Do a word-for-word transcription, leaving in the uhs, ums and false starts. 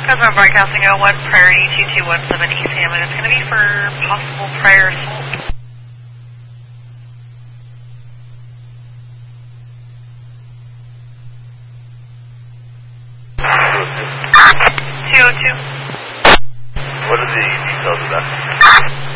Cosmo Broadcasting oh one Prairie two two one seven East Hammond. It's going to be for possible prior assault. two oh two. What are the details of that?